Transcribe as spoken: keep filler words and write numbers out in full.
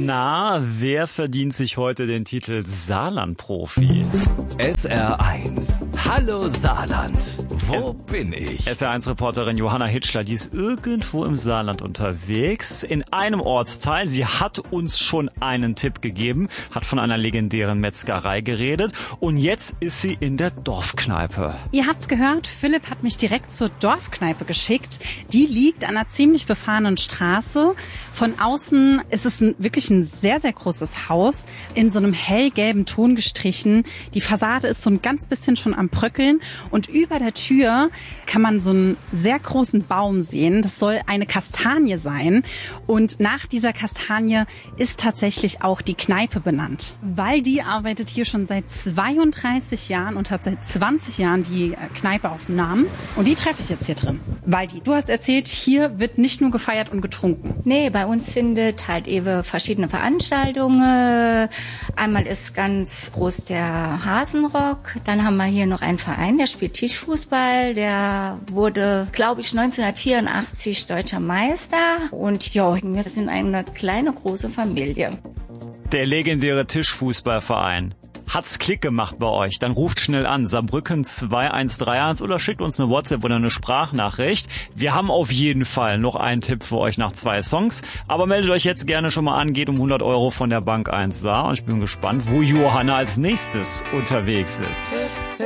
Na, wer verdient sich heute den Titel Saarland-Profi? S R eins. Hallo Saarland. Wo S- bin ich? S R eins-Reporterin Johanna Hitschler, die ist irgendwo im Saarland unterwegs, in einem Ortsteil. Sie hat uns schon einen Tipp gegeben, hat von einer legendären Metzgerei geredet und jetzt ist sie in der Dorfkneipe. Ihr habt's gehört, Philipp hat mich direkt zur Dorfkneipe geschickt. Die liegt an einer ziemlich befahrenen Straße. Von außen ist es ein, wirklich ein sehr, sehr großes Haus, in so einem hellgelben Ton gestrichen. Die Fassade ist so ein ganz bisschen schon am Bröckeln und über der Tür kann man so einen sehr großen Baum sehen. Das soll eine Kastanie sein und nach dieser Kastanie ist tatsächlich auch die Kneipe benannt. Waldi arbeitet hier schon seit zweiunddreißig Jahren und hat seit zwanzig Jahren die Kneipe auf dem Namen und die treffe ich jetzt hier drin. Waldi, du hast erzählt, hier wird nicht nur gefeiert und getrunken. Nee, bei uns findet halt eben verschiedene Veranstaltungen. Einmal ist ganz groß der Hasenrock. Dann haben wir hier noch einen Verein, der spielt Tischfußball. Der wurde, glaube ich, neunzehnhundertvierundachtzig deutscher Meister. Und ja, wir sind eine kleine, große Familie. Der legendäre Tischfußballverein. Hat's Klick gemacht bei euch? Dann ruft schnell an, Saarbrücken zwei eins drei eins oder schickt uns eine WhatsApp oder eine Sprachnachricht. Wir haben auf jeden Fall noch einen Tipp für euch nach zwei Songs, aber meldet euch jetzt gerne schon mal an, geht um hundert Euro von der Bank eins Saar und ich bin gespannt, wo Johanna als nächstes unterwegs ist.